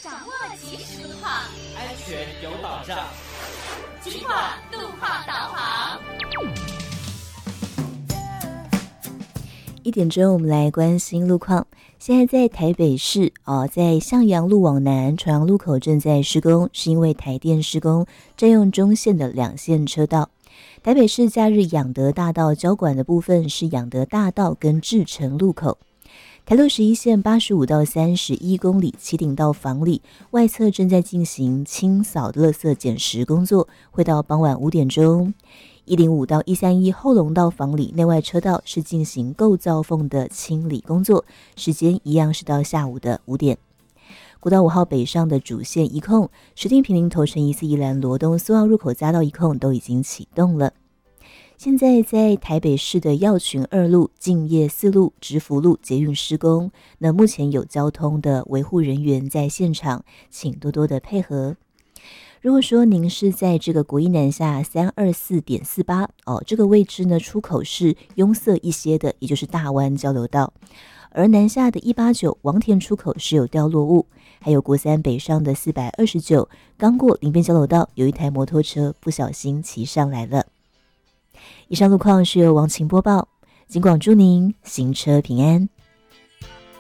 掌握即时路况， 安全有保障。 金话路况导航。 1点钟，我们来关心路况。现在在台北市在向阳路往南重阳路口正在施工，是因为台电施工占用中线的2线车道。台北市假日仰德大道交管的部分是仰德大道跟志诚路口。台六11线85到31公里旗顶到房里外侧正在进行清扫垃圾捡拾工作，会到傍晚5点钟。105到131后龙到房里内外车道是进行构造缝的清理工作，时间一样是到下午的5点。国道5号北上的主线一控，石碇坪林头城宜四宜兰罗东苏澳入口匝道一控都已经启动了。现在在台北市的药群2路、敬业4路、直福路捷运施工，那目前有交通的维护人员在现场，请多多的配合。如果说您是在这个国一南下324.48这个位置呢，出口是拥塞一些的，也就是大湾交流道。而南下的189王田出口是有掉落物，还有国三北上的429，刚过林边交流道，有一台摩托车不小心骑上来了。以上路况是由王晴播报，警广祝您行车平安。